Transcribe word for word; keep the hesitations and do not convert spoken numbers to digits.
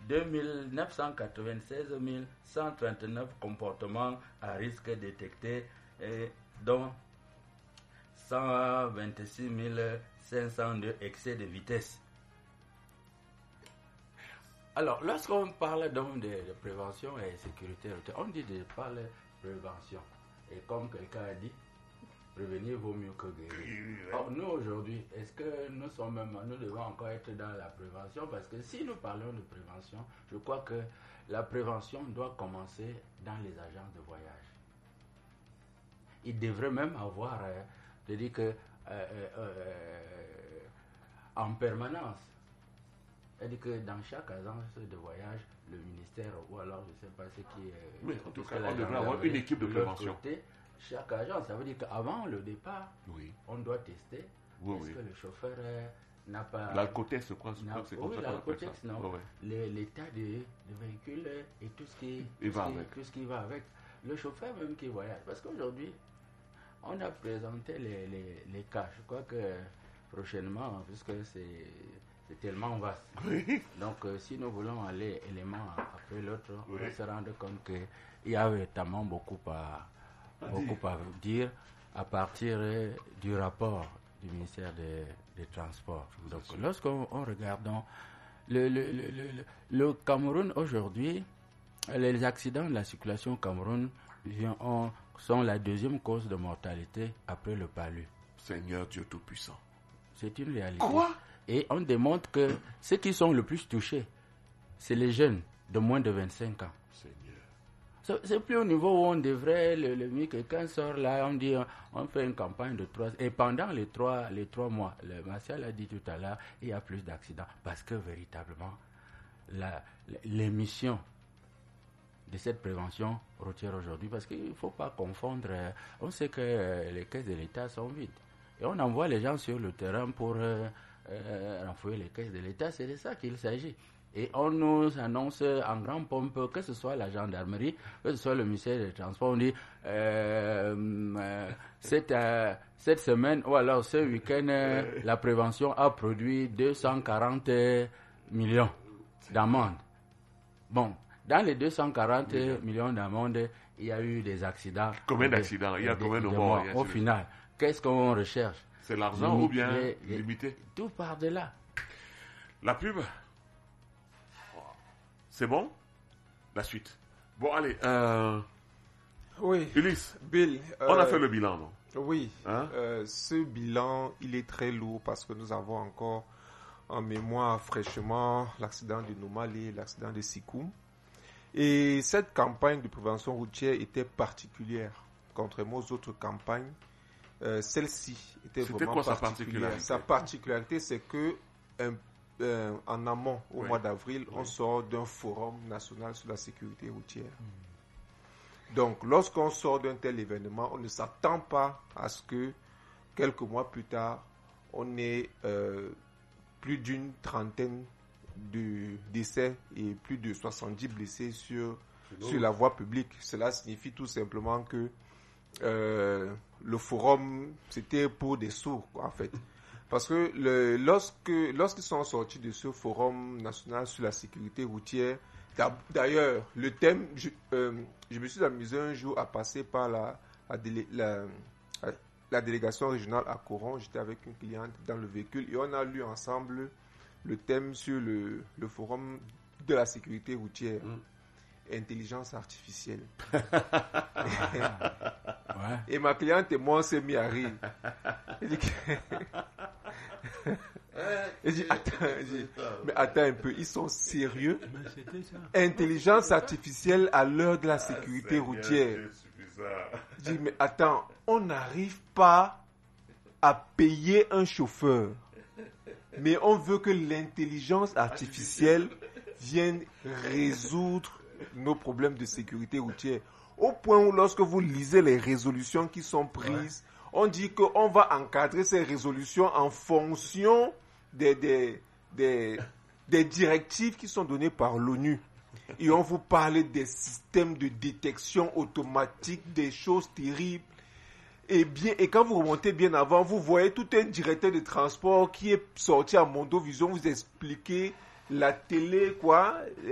deux mille neuf cent quatre-vingt-seize mille cent trente-neuf comportements à risque détectés, et dont cent vingt-six mille cinq cent deux excès de vitesse. Alors, lorsqu'on parle donc de, de prévention et sécurité, on dit de parler prévention. Et comme quelqu'un a dit, prévenir vaut mieux que guérir. Or, nous aujourd'hui, est-ce que nous sommes même, nous devons encore être dans la prévention? Parce que si nous parlons de prévention, je crois que la prévention doit commencer dans les agences de voyage. Il devrait même avoir, euh, je dis que euh, euh, euh, en permanence, c'est-à-dire que dans chaque agence de voyage, le ministère, ou alors je ne sais pas ce qui est... Mais en tout cas, on devrait avoir une équipe de, de prévention. Côté, chaque agence, ça veut dire qu'avant le départ, oui. on doit tester. Oui, est-ce oui. que le chauffeur euh, n'a pas... L'alcotex, c'est quoi? C'est oui, l'alcotex, non. Oui, oui. L'état de, de véhicule et tout ce qui, tout va ce qui, avec. tout ce qui va avec. Le chauffeur même qui voyage. Parce qu'aujourd'hui, on a présenté les, les, les cas. Je crois que prochainement, puisque c'est... C'est tellement vaste. Oui. Donc, euh, si nous voulons aller élément après l'autre, oui. on se rend compte qu'il y a notamment beaucoup à, à, beaucoup dire. à dire à partir euh, du rapport du ministère des, des Transports. Donc, lorsqu'on on regarde le, le, le, le, le Cameroun aujourd'hui, les accidents de la circulation au Cameroun vient, on, sont la deuxième cause de mortalité après le palu. Seigneur Dieu Tout-Puissant. C'est une réalité. Quoi? Et on démontre que ceux qui sont le plus touchés, c'est les jeunes de moins de vingt-cinq ans. Seigneur. C'est plus au niveau où on devrait, le, le quelqu'un sort là, on dit, on fait une campagne de trois, et pendant les trois, les trois mois, le Martial a dit tout à l'heure, il y a plus d'accidents, parce que véritablement, la, l'émission de cette prévention routière aujourd'hui, parce qu'il ne faut pas confondre, on sait que les caisses de l'État sont vides, et on envoie les gens sur le terrain pour... Euh, Euh, renflouer les caisses de l'État, c'est de ça qu'il s'agit. Et on nous annonce en grand pompe, que ce soit la gendarmerie, que ce soit le ministère des Transports, on dit euh, euh, cette, euh, cette semaine ou alors ce week-end, euh, la prévention a produit deux cent quarante millions d'amendes. Bon, dans les deux cent quarante millions d'amendes, il y a eu des accidents. Combien d'accidents? Il y a combien de morts? Au final, qu'est-ce qu'on recherche? C'est l'argent ou bien limité? Tout part de là. La pub? C'est bon? La suite. Bon, allez. Euh... Oui. Ulysse, Bill, on euh, a fait le bilan, non? Oui. Hein? Euh, ce bilan, il est très lourd parce que nous avons encore en mémoire fraîchement l'accident de Nomali et l'accident de Sikoum. Et cette campagne de prévention routière était particulière, contrairement aux autres campagnes. Euh, celle-ci était C'était vraiment quoi particulière. Sa particularité, sa particularité, c'est que euh, euh, en amont, au oui. mois d'avril, oui. on sort d'un forum national sur la sécurité routière. Mmh. Donc, lorsqu'on sort d'un tel événement, on ne s'attend pas à ce que quelques mois plus tard, on ait euh, plus d'une trentaine de décès et plus de soixante-dix blessés sur, sur la voie publique. Cela signifie tout simplement que Euh, le forum, c'était pour des sourds, en fait. Parce que le, lorsque, lorsqu'ils sont sortis de ce forum national sur la sécurité routière, d'ailleurs, le thème, je, euh, je me suis amusé un jour à passer par la, la, délé, la, la délégation régionale à Coron. J'étais avec une cliente dans le véhicule et on a lu ensemble le thème sur le, le forum de la sécurité routière. Mmh. Intelligence artificielle. Ouais. Et ma cliente et moi on s'est mis à rire. Elle dit, elle dit attends, elle dit, mais attends un peu, ils sont sérieux? Intelligence artificielle à l'heure de la sécurité ah, routière. Je dis mais attends, on n'arrive pas à payer un chauffeur, mais on veut que l'intelligence artificielle vienne résoudre nos problèmes de sécurité routière. Au point où lorsque vous lisez les résolutions qui sont prises, ouais. on dit qu'on va encadrer ces résolutions en fonction des, des, des, des directives qui sont données par l'ONU. Et on vous parle des systèmes de détection automatique, des choses terribles. Et, bien, et quand vous remontez bien avant, vous voyez tout un directeur de transport qui est sorti à Mondovision vous expliquer la télé, quoi.